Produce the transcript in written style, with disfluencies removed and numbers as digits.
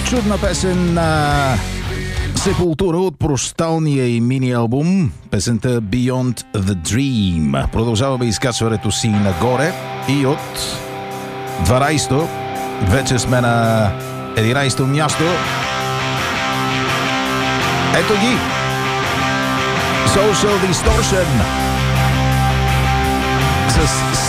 Чудна песен на Сепултура от прощалния и мини-албум, песента Beyond the Dream. Продължаваме изкачването си нагоре и от 12-то вече сме на 11-то място. Ето ги! Social Distortion с